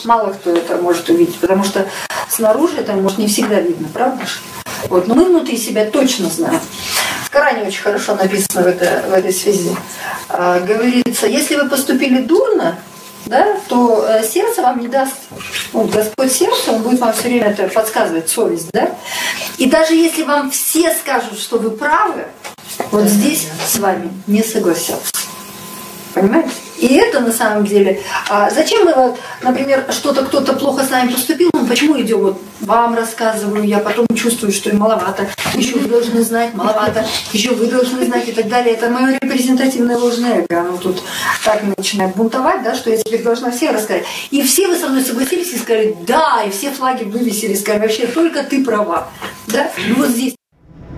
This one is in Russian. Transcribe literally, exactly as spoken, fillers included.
мало кто это может увидеть, потому что снаружи это, может, не всегда видно, правда же? Вот. Но мы внутри себя точно знаем. В Коране очень хорошо написано в, это, в этой связи. А, говорится, если вы поступили дурно, да, то сердце вам не даст. Вот Господь сердце, Он будет вам все время это подсказывать, совесть, да? И даже если вам все скажут, что вы правы, вот здесь с вами не согласятся. Понимаете? И это на самом деле... А зачем мы, вот, например, что-то кто-то плохо с нами поступил, ну почему идем, вот вам рассказываю, я потом чувствую, что и маловато, еще вы должны знать, маловато, еще вы должны знать и так далее. Это мое репрезентативное ложное эго, оно тут так начинает бунтовать, да, что я теперь должна всем рассказать. И все вы со мной согласились и сказали, да, и все флаги вывесили, сказали, вообще только ты права. Да? Ну вот здесь